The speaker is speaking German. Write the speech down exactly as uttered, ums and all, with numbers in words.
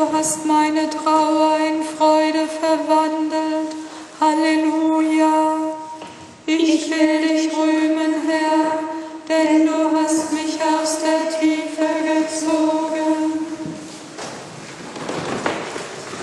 hast meine Trauer in Freude verwandelt. Halleluja. Ich will dich rühmen, Herr, denn du